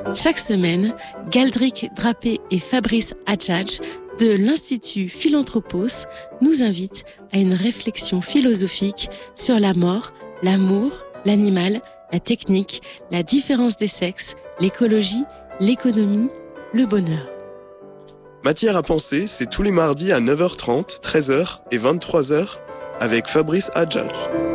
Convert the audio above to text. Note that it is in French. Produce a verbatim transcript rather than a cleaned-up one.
Chaque semaine, Galdric Drapé et Fabrice Adjadj de l'Institut Philanthropos nous invitent à une réflexion philosophique sur la mort, l'amour, l'animal, la technique, la différence des sexes, l'écologie, l'économie, le bonheur. Matière à penser, c'est tous les mardis à neuf heures trente, treize heures et vingt-trois heures avec Fabrice Adjadj.